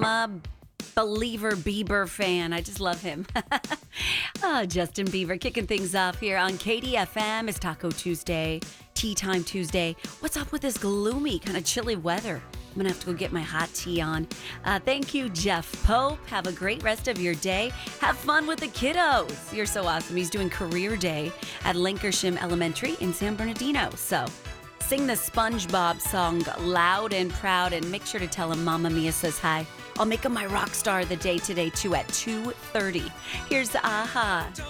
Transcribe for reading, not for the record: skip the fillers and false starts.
a believer Bieber fan. I just love him. Justin Bieber kicking things off here on KDFM. It's Taco Tuesday, Tea Time Tuesday. What's up with this gloomy, kind of chilly weather? I'm going to have to go get my hot tea on. Thank you, Jeff Pope. Have a great rest of your day. Have fun with the kiddos. You're so awesome. He's doing career day at Lancashire Elementary in San Bernardino. So sing the SpongeBob song loud and proud, and make sure to tell him Mamma Mia says hi. I'll make him my rock star of the day today, too, at 2:30. Here's Aha.